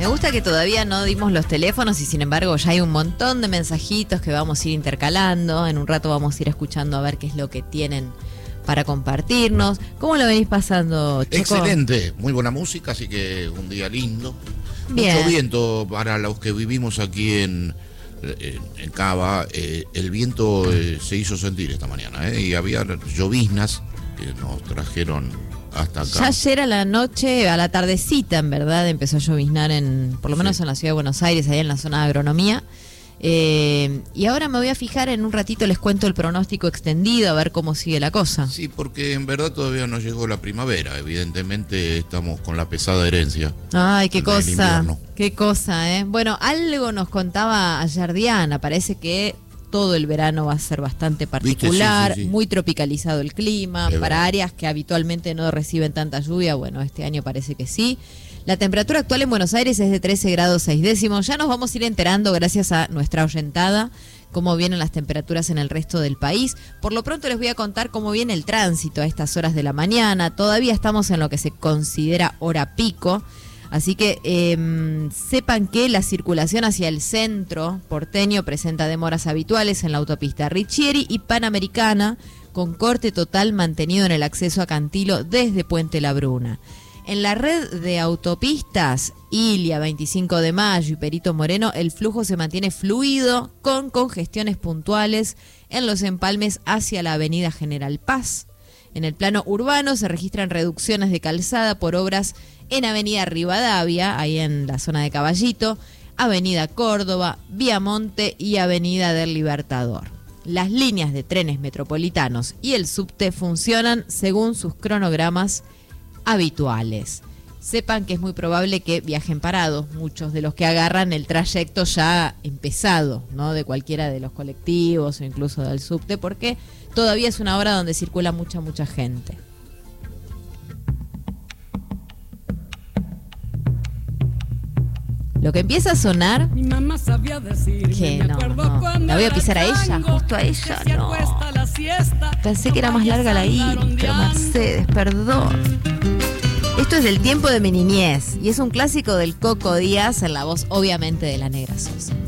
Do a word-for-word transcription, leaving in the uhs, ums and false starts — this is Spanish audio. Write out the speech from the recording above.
gusta que todavía no dimos los teléfonos y sin embargo ya hay un montón de mensajitos que vamos a ir intercalando. En un rato vamos a ir escuchando a ver qué es lo que tienen para compartirnos. ¿Cómo lo venís pasando, Choco? Excelente, muy buena música, así que un día lindo. Bien. Mucho viento para los que vivimos aquí en, en, en Cava. Eh, el viento eh, se hizo sentir esta mañana, eh, y había lloviznas que nos trajeron hasta acá. Ya ayer a la noche, a la tardecita, en verdad, empezó a lloviznar, en, por lo menos sí, en la ciudad de Buenos Aires, ahí en la zona de agronomía. Eh, y ahora me voy a fijar, en un ratito les cuento el pronóstico extendido, a ver cómo sigue la cosa. Sí, porque en verdad todavía no llegó la primavera. Evidentemente estamos con la pesada herencia. Ay, qué cosa, invierno. Qué cosa, ¿eh? Bueno, algo nos contaba ayer Diana, parece que todo el verano va a ser bastante particular, sí, sí, sí. muy tropicalizado el clima, es para verdad. Áreas que habitualmente no reciben tanta lluvia, bueno, este año parece que sí. La temperatura actual en Buenos Aires es de trece grados seis décimos, ya nos vamos a ir enterando gracias a nuestra oyentada cómo vienen las temperaturas en el resto del país. Por lo pronto les voy a contar cómo viene el tránsito a estas horas de la mañana, todavía estamos en lo que se considera hora pico. Así que eh, sepan que la circulación hacia el centro porteño presenta demoras habituales en la autopista Riccieri y Panamericana, con corte total mantenido en el acceso a Cantilo desde Puente La Bruna. En la red de autopistas Ilia, veinticinco de mayo y Perito Moreno, el flujo se mantiene fluido con congestiones puntuales en los empalmes hacia la avenida General Paz. En el plano urbano se registran reducciones de calzada por obras en Avenida Rivadavia, ahí en la zona de Caballito, Avenida Córdoba, Viamonte y Avenida del Libertador. Las líneas de trenes metropolitanos y el subte funcionan según sus cronogramas habituales. Sepan que es muy probable que viajen parados, muchos de los que agarran el trayecto ya empezado, ¿no? De cualquiera de los colectivos o incluso del subte, porque todavía es una hora donde circula mucha, mucha gente. Lo que empieza a sonar, mi mamá sabía decir, que no, no, la voy a pisar a ella, justo a ella, no. Pensé que era más larga la intro, Mercedes, perdón. Esto es del tiempo de mi niñez y es un clásico del Coco Díaz en la voz obviamente de la Negra Sosa.